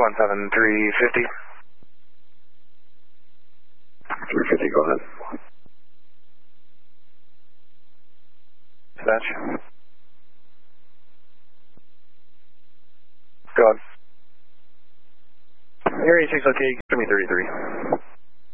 217, 350. 350, go ahead. Dispatch. Go ahead. Area 6 okay, give me 33.